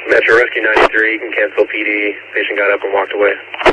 Metro Rescue 93, you can cancel PD. Patient got up and walked away.